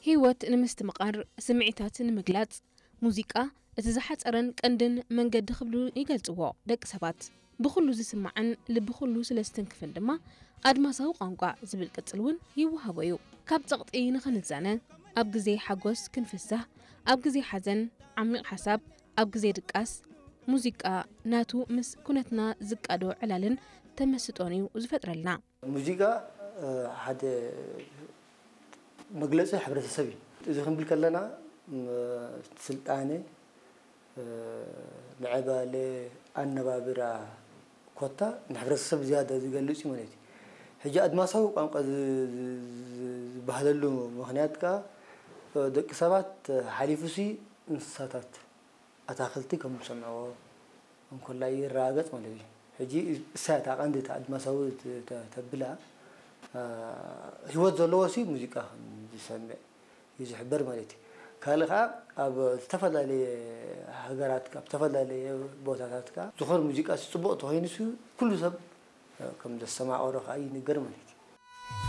هيوت نمستمقر سمعتات مجلات موسيقى اتزحصرن قندن منገድ خبلو يገልጽዎ ደቅ ሰባት بخلو ዝስማዕን ልብ خلو ሰለስተን ክፍል ድማ አድማሳው ቋንቋ ዝብል ቅጽልውን ይወሃበዩ ካብ ጸቕጢ ንኽንዛነ ኣብ ግዜ ሓጎስ ክንፍሳህ ኣብ ግዜ ሓዘን ዓሚቕ ሓሳብ ኣብ ግዜ ድቃስ ሙዚቃ ናቱ ምስ ኩነትና ዝቃዶ ዕላልን ተመስጦን እዩ ዝፈጥረልና ሙዚቃ ሓደ መግለጽ ሕብረተሰብ እዚ ክንብል ከለና ስልጣኔ ንዕባለ ኣነባብራ ኮታ ንሕብረተሰብ ዝያዳ ዝገልጽ እዩ ማለት ሕጂ ኣድማሳዊ ቋንቋ ዝበሃለሉ ምኽንያት ካ ደቂ ሰባት ሓሊፉሲ እንስሳታት ኣታኽልቲ ከም ዝሰምዕዎ እንኮላይ ይራገጽ ማለት እዩ ሕጂ እሳታ ቀንዲ ኣድማሳዊ ተብላ ህይወት ዘለዎሲ ሙዚቃ ዝሰምዕ ይዝሕበር ማለት እዩ ካልኻ ኣብ ተፈላለየ ሃገራት ካብ ተፈላለየ ቦታታት ካ ዝኾነ ሙዚቃ ጽቡቕ ተኾይኑስ ኩሉ ሰብ ከም ዘሰማዖ ረኻ ይንገር ማለት እዩ